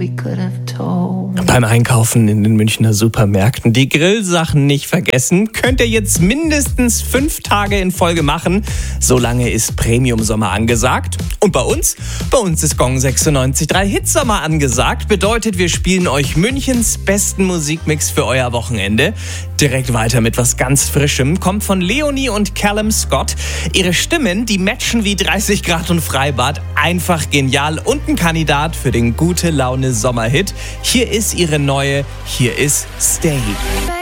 Beim Einkaufen in den Münchner Supermärkten die Grillsachen nicht vergessen. Könnt ihr jetzt mindestens 5 Tage in Folge machen. So lange ist Premium-Sommer angesagt. Und bei uns? Bei uns ist Gong 96.3 Hitsommer angesagt. Bedeutet, wir spielen euch Münchens besten Musikmix für euer Wochenende. Direkt weiter mit was ganz Frischem. Kommt von Leonie und Callum Scott. Ihre Stimmen, die matchen wie 30 Grad und Freibad. Einfach genial und ein Kandidat für den Gute-Laune-Sommerhit. Hier ist ihre neue, hier ist Stay.